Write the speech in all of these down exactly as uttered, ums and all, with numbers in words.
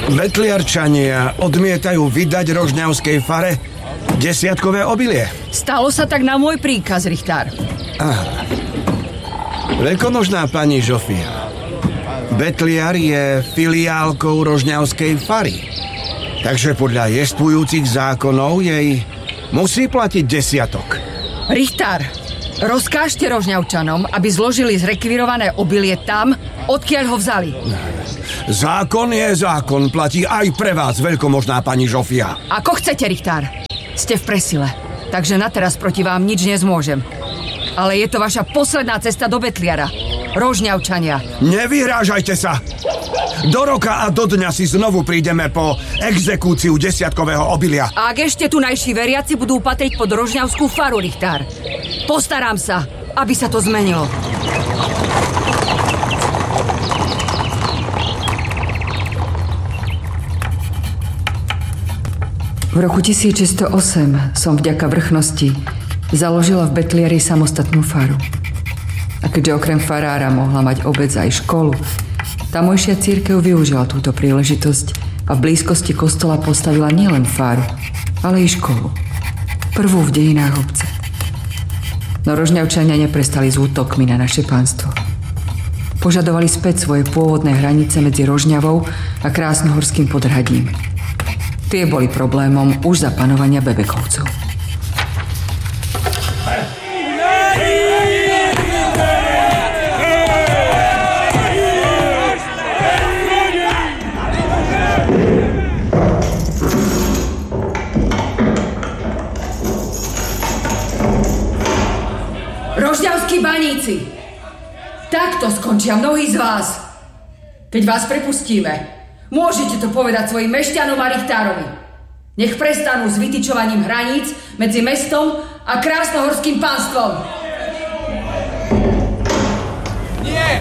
Betliarčania odmietajú vydať rožňavskej fare desiatkové obilie. Stalo sa tak na môj príkaz, Richtár. Aha. Veľkomožná pani Žofia, Betliar je filiálkou rožňavskej fary. Takže podľa jestvujúcich zákonov jej musí platiť desiatok. Richtár, rozkážte rožňavčanom, aby zložili zrekvirované obilie tam, odkiaľ ho vzali. Zákon je zákon, platí aj pre vás, veľkomožná pani Žofia. Ako chcete, Richtár. Ste v presile, takže na teraz proti vám nič nezmôžem. Ale je to vaša posledná cesta do Betliara. Rožňavčania. Nevyhrážajte sa! Do roka a do dňa si znovu prídeme po exekúciu desiatkového obilia. A ak ešte tu najší veriaci budú patriť pod rožňavskú faru, Richtár, postaram sa, aby sa to zmenilo. V roku tisícšesťstoosem som vďaka vrchnosti založila v Betliari samostatnú faru. A keďže okrem farára mohla mať obec aj školu, tamojšia cirkev využila túto príležitosť a v blízkosti kostola postavila nielen faru, ale i školu. Prvú v dejinách obce. No rožňavčania neprestali s útokmi na naše pánstvo. Požadovali späť svoje pôvodné hranice medzi Rožňavou a Krásnohorským podhradím. Tie boli problémom už za panovania Bebekovcov. Rožňavskí baníci, takto skončia mnohí z vás. Keď vás prepustíme, môžete to povedať svojim mešťanom a Richtárovi. Nech prestanú s vytyčovaním hraníc medzi mestom a Krásnohorským pánstvom. Nie!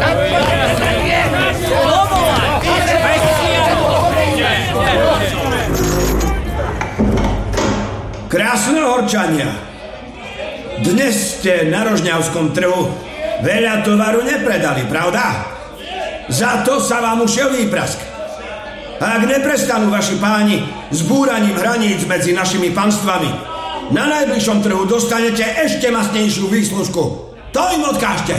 Krásnohorčania, dnes ste na rožňavskom trhu veľa tovaru nepredali, pravda? Za to sa vám ušiel výprask. A ak neprestanú vaši páni s búraním hraníc medzi našimi panstvami, na najbližšom trhu dostanete ešte masnejšiu výslužku. To im odkážte.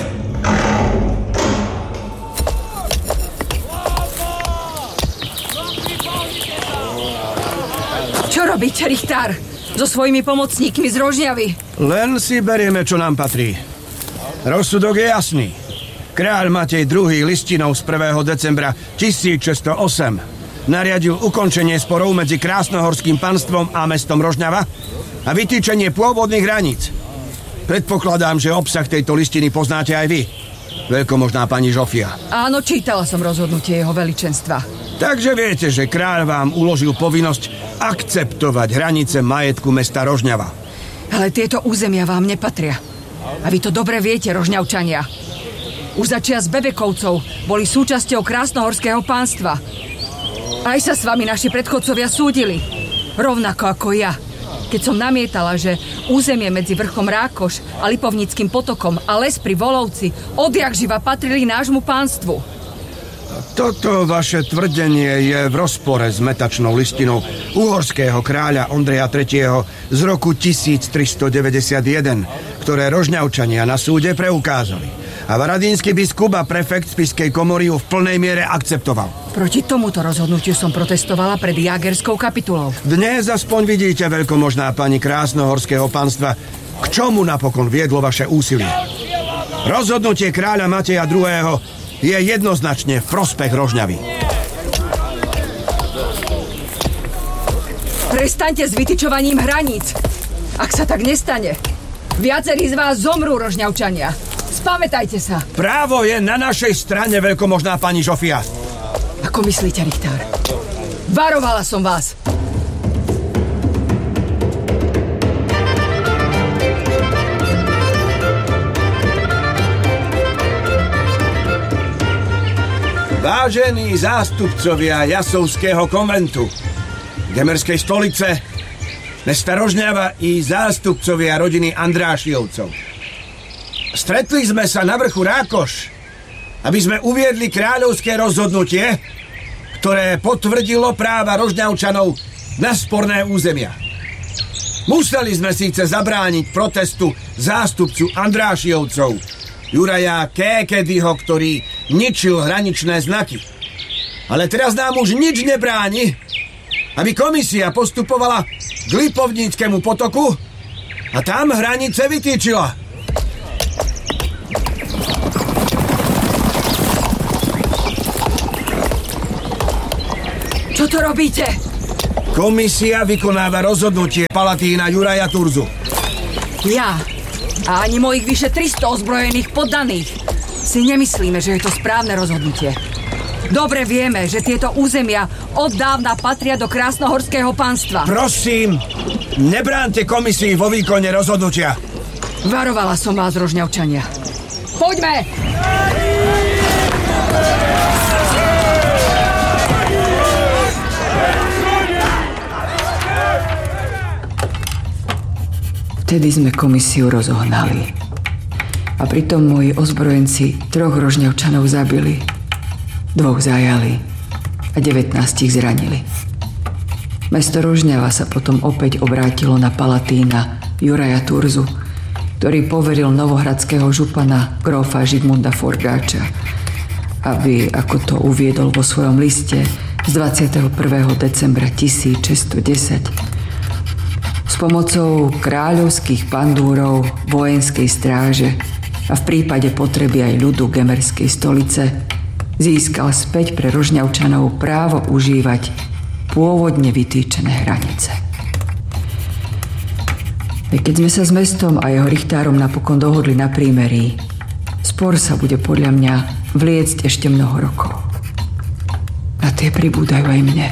Čo robíte, Richtár? So svojimi pomocníkmi z Rožňavy? Len si berieme, čo nám patrí. Rozsudok je jasný. Kráľ Matej druhý. listinou z prvého decembra tisícšesťstoosem nariadil ukončenie sporov medzi Krásnohorským panstvom a mestom Rožňava a vytýčenie pôvodných hraníc. Predpokladám, že obsah tejto listiny poznáte aj vy, veľkomožná pani Žofia. Áno, čítala som rozhodnutie jeho veličenstva. Takže viete, že kráľ vám uložil povinnosť akceptovať hranice majetku mesta Rožňava. Ale tieto územia vám nepatria. A vy to dobre viete, Rožňavčania. Už za čias Bebekovcov boli súčasťou Krásnohorského pánstva. Aj sa s vami naši predchodcovia súdili. Rovnako ako ja. Keď som namietala, že územie medzi vrchom Rákoš a Lipovnickým potokom a les pri Volovci odjakživa patrili nášmu pánstvu. Toto vaše tvrdenie je v rozpore s metačnou listinou uhorského kráľa Ondreja tretieho. z roku tisíctristodeväťdesiatjeden, ktoré Rožňavčania na súde preukázali. A varadínsky biskup a prefekt spišskej komory ju v plnej miere akceptoval. Proti tomuto rozhodnutiu som protestovala pred Jágerskou kapitulou. Dnes aspoň vidíte, veľkomožná pani Krásnohorského panstva, k čomu napokon viedlo vaše úsilie. Rozhodnutie kráľa Mateja druhého. je jednoznačne v prospech Rožňavy. Prestaňte s vytyčovaním hraníc. Ak sa tak nestane, viacerí z vás zomrú, Rožňavčania. Spamätajte sa. Právo je na našej strane, veľkomožná pani Žofia. Ako myslíte, Richtár? Varovala som vás. Vážení zástupcovia Jasovského konventu, Gemerskej stolice, mesta Rožňava i zástupcovia rodiny Andrášiovcov. Stretli sme sa na vrchu Rákoš, aby sme uviedli kráľovské rozhodnutie, ktoré potvrdilo práva Rožňavčanov na sporné územia. Museli sme síce zabrániť protestu zástupcu Andrášiovcov, Juraja Kékedyho, ktorý ničil hraničné znaky. Ale teraz nám už nič nebráni, aby komisia postupovala k Lipovníckému potoku a tam hranice vytýčila. Čo to robíte? Komisia vykonáva rozhodnutie Palatína Juraja Turzu. Ja a ani mojich vyše tristo ozbrojených poddaných si nemyslíme, že je to správne rozhodnutie. Dobre vieme, že tieto územia od dávna patria do Krásnohorského panstva. Prosím, nebránte komisii vo výkone rozhodnutia. Varovala som vás, Rožňavčania. Poďme! Vtedy sme komisiu rozohnali. A pritom moji ozbrojenci troch Rožňavčanov zabili, dvoch zajali a devätnásť zranili. Mesto Rožňava sa potom opäť obrátilo na Palatína Juraja Turzu, ktorý poveril novohradského župana grófa Žigmunda Forgáča, aby, ako to uviedol vo svojom liste z dvadsiateho prvého decembra tisícšesťstodesať, s pomocou kráľovských pandúrov, vojenskej stráže a v prípade potreby aj ľudu Gemerskej stolice získal späť pre Rožňavčanov právo užívať pôvodne vytýčené hranice. Keď sme sa s mestom a jeho richtárom napokon dohodli na prímerí, spor sa bude podľa mňa vliecť ešte mnoho rokov. A tie pribúdajú aj mne.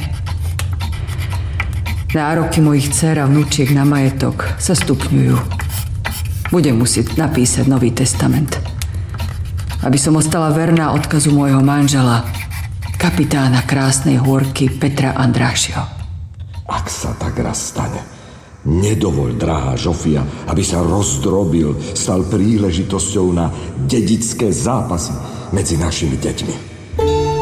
Nároky mojich dcer a vnúčiek na majetok sa stupňujú. Budem musieť napísať nový testament, aby som ostala verná odkazu môjho manžela, kapitána Krásnej Hôrky Petra Andrášio. Ak sa tak raz stane, nedovoľ, drahá Žofia, aby sa rozdrobil, stal príležitosťou na dedické zápasy medzi našimi deťmi.